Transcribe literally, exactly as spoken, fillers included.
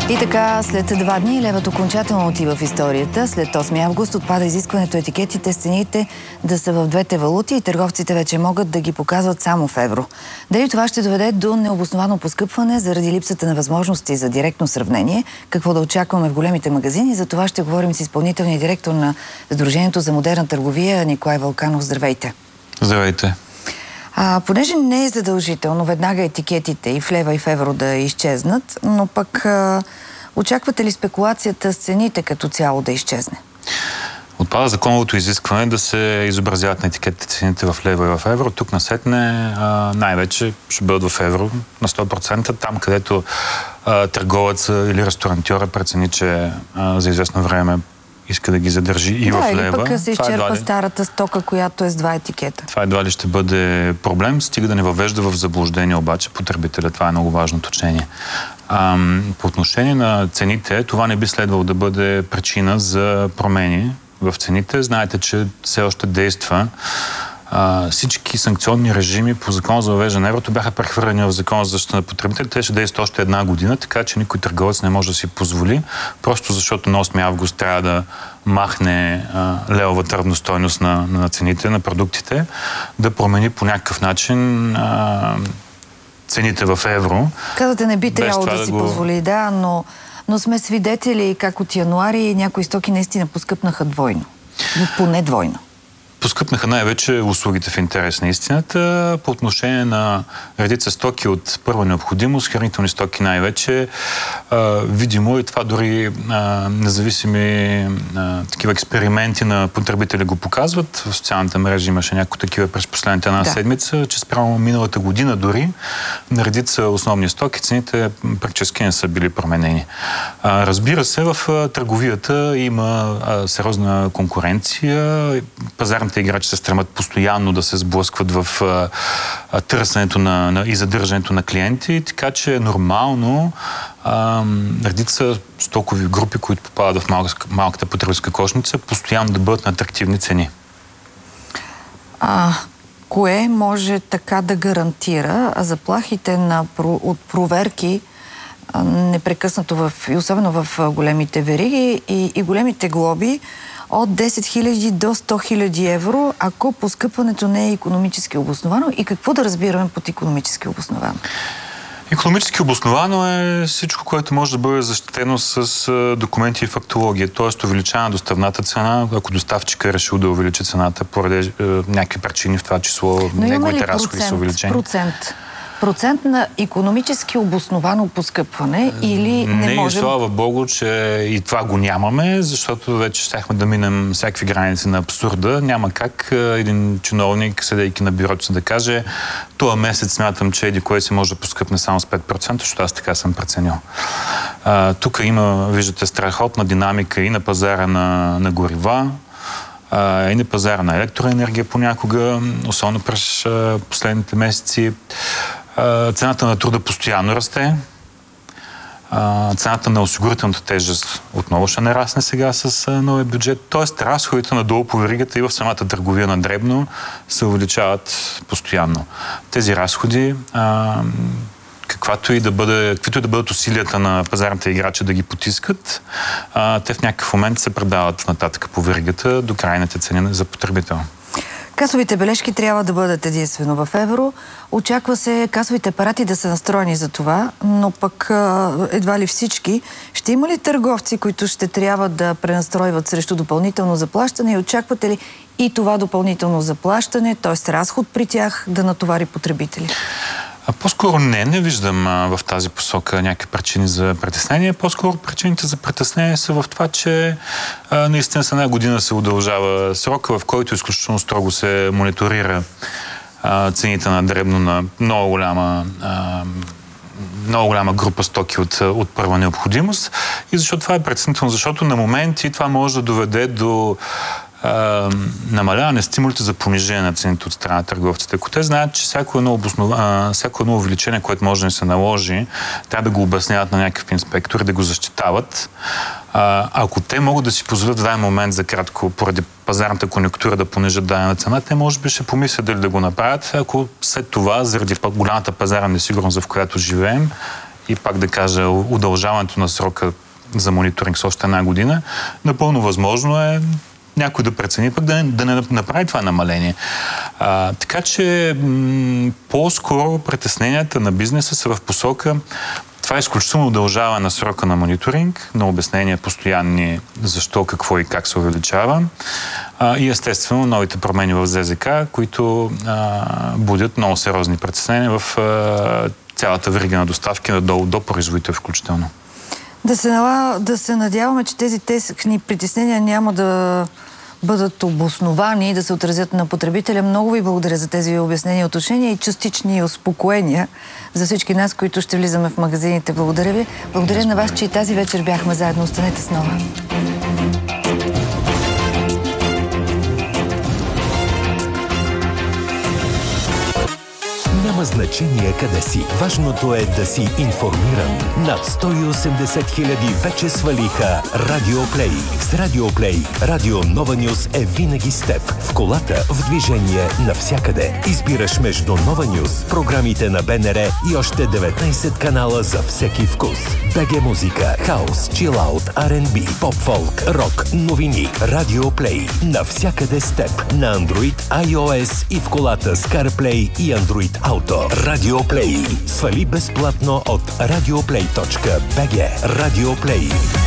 И така, след два дни левът окончателно отива в историята. След осми август отпада изискването етикетите с цените да са в двете валути и търговците вече могат да ги показват само в евро. Дали това ще доведе до необосновано поскъпване заради липсата на възможности за директно сравнение? Какво да очакваме в големите магазини? За това ще говорим с изпълнителния директор на Сдружението за модерна търговия Николай Вълканов. Здравейте! Здравейте! А, понеже не е задължително веднага етикетите и в лева и в евро да изчезнат, но пък а, очаквате ли спекулацията с цените като цяло да изчезне? Отпада законовото изискване да се изобразяват на етикетите цените в лева и в евро. Тук насетне най-вече ще бъдат в евро на сто процента. Там, където а, търговец или ресторантьора прецени, че а, за известно време иска да ги задържи и да, в лева. Да, или пък се изчерпа ли... старата стока, която е с два етикета. Това едва ли ще бъде проблем, стига да не въвежда в заблуждение обаче потребителя. Това е много важно уточнение. Ам, по отношение на цените, това не би следвало да бъде причина за промени в цените. Знаете, че все още действа Uh, всички санкционни режими по закон за въвеждане на еврото бяха прехвърлени в закон за защита на потребителите. Те ще действат още една година, така че никой търговец не може да си позволи, просто защото на осми август трябва да махне uh, левовата равностойност на, на цените на продуктите, да промени по някакъв начин uh, цените в евро. Казвате, не би трябвало да, да си го... позволи, да, но, но сме свидетели как от януари някои стоки наистина поскъпнаха двойно. Поне двойно. Поскъпнаха най-вече услугите в интерес на истината. По отношение на редица стоки от първа необходимост, хранителни стоки най-вече, видимо и това дори а, независими а, такива експерименти на потребители го показват. В социалните мрежи имаше някои такива през последната една да. седмица, че спрямо миналата година дори на редица основни стоки цените практически не са били променени. А, разбира се, в търговията има а, сериозна конкуренция. Пазарните играчи се стремат постоянно да се сблъскват в а, а, търсенето на, на, и задържането на клиенти, така че е нормално а, редица стокови групи, които попадат в малка, малката потребителска кошница, постоянно да бъдат на атрактивни цени. А, кое може така да гарантира заплахите на, от проверки а, непрекъснато, в, и особено в големите вериги и, и големите глоби, от десет хиляди до сто хиляди евро, ако поскъпването не е икономически обосновано? И какво да разбираме под икономически обосновано? Икономически обосновано е всичко, което може да бъде защитено с документи и фактология. Т.е. увеличаване на доставната цена, ако доставчика е решил да увеличи цената поради е, някакви причини, в това число неговите разходи са увеличени. Процент? Процент на икономически обосновано поскъпване или не, не можем... Не, слава Богу, че и това го нямаме, защото вече щяхме да минем всякакви граници на абсурда. Няма как един чиновник, седейки на бюрото си, да каже: този месец смятам, че еди кое си може да поскъпне само с пет процента, защото аз така съм преценил. А, тук има, виждате, страхотна динамика и на пазара на, на горива, и на пазара на електроенергия понякога, особено през последните месеци. Цената на труда постоянно расте. Цената на осигурителната тежест отново ще нарасне сега с новия бюджет. Тоест, разходите надолу по веригата и в самата търговия на дребно се увеличават постоянно. Тези разходи, каквато и да бъде, каквито и да бъдат усилията на пазарните играчи да ги потискат, те в някакъв момент се предават нататък по веригата до крайните цени за потребител. Касовите бележки трябва да бъдат единствено в евро. Очаква се касовите апарати да са настроени за това, но пък едва ли всички. Ще има ли търговци, които ще трябва да пренастройват срещу допълнително заплащане и очаквате ли и това допълнително заплащане, т.е. разход при тях, да натовари потребители? А по-скоро не, не виждам а, в тази посока някакви причини за притеснение. По-скоро причините за притеснение са в това, че а, наистина с една година се удължава срока, в който изключително строго се мониторира а, цените на дребно на много голяма, а, много голяма група стоки от, от първа необходимост. И защо това е притеснително? Защото на моменти това може да доведе до Uh, намаляване стимулите за понижение на цените от страна на търговците. Ако те знаят, че всяко едно, обоснова, uh, всяко едно увеличение, което може да ни се наложи, трябва да го обясняват на някакъв инспектор и да го защитават. Uh, ако те могат да си позволят в даден момент за кратко, поради пазарната конюнктура, да понижат дадена цена, те може би ще помислят дали да го направят. Ако след това, заради голямата пазарна несигурност, в която живеем, и пак да кажа, удължаването на срока за мониторинг с още една година, напълно възможно е някой да прецени, пък да, да не направи това намаление. А, така че м- по-скоро притесненията на бизнеса са в посока това е изключително удължаване на срока на мониторинг, на обяснения постоянни защо, какво и как се увеличава а, и естествено новите промени в ЗЗК, които а, будят много сериозни притеснения в а, цялата верига на доставки до, до производител включително. Да се, да се надяваме, че тези техни притеснения няма да бъдат обосновани и да се отразят на потребителя. Много ви благодаря за тези обяснения, уточнения и частични успокоения за всички нас, които ще влизаме в магазините. Благодаря ви. Благодаря на вас, че и тази вечер бяхме заедно. Останете с нова. Няма значение къде си. Важното е да си информиран. Над сто и осемдесет хиляди вече свалиха Радио Плей. С Радио Плей, Радио Нова Нюз е винаги с теб. В колата, в движение, навсякъде. Избираш между Нова Нюз, програмите на БНР и още деветнайсет канала за всеки вкус. БГ музика, хаус, чилаут, Ар енд Би, поп-фолк, рок, новини. Радио Плей. Навсякъде с теб. На Android, iOS и в колата с CarPlay и Android Auto. Радио Плей. Свали безплатно от радиоплей точка би джи. Радио Плей.